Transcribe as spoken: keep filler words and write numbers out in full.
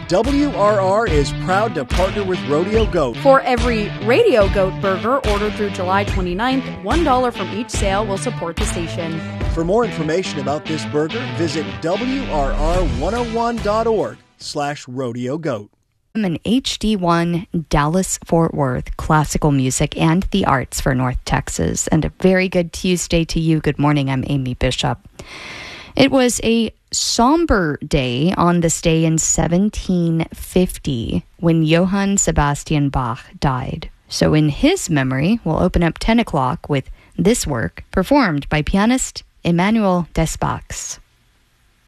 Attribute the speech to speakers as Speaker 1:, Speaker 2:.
Speaker 1: W R R is proud to partner with Rodeo Goat.
Speaker 2: For every Radio Goat burger ordered through July twenty-ninth, one dollar from each sale will support the station.
Speaker 1: For more information about this burger, visit W R R one oh one dot org slash rodeo goat.
Speaker 3: I'm an H D one Dallas-Fort Worth classical music and the arts for North Texas. And a very good Tuesday to you. Good morning, I'm Amy Bishop. It was a somber day on this day in seventeen fifty when Johann Sebastian Bach died. So in his memory, we'll open up ten o'clock with this work performed by pianist Emmanuel Desbachs.